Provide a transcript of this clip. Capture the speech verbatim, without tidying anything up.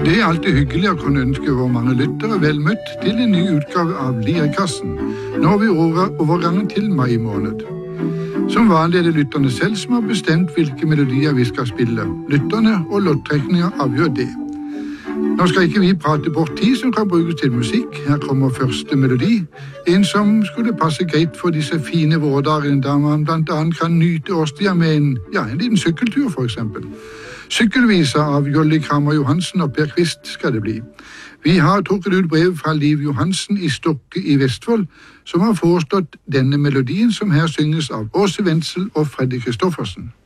Det er alltid hyggelig å kunne ønske våre mange lyttere vel møtt til en ny utgave av Lirekassen. Nå er vi over overgangen til mai måned. Som vanlig er det lytterne selv som har bestemt hvilke melodier vi skal spille. Lytterne og loddtrekninger avgjør det. Nå skal ikke vi prate bort tid som kan brukes til musikk. Her kommer første melodi. En som skulle passe greit for disse fine vårdagene, der man blant annet kan nyte årstida med en, ja, en liten sykkeltur for eksempel. Sykkelviser av Jolly Kramer Johansen og Per Kvist skal det bli. Vi har trukket ut brev fra Liv Johansen i Stokke i Vestfold, som har foreslått denne melodien som her synges av Åse Wenzel og Freddy Kristoffersen.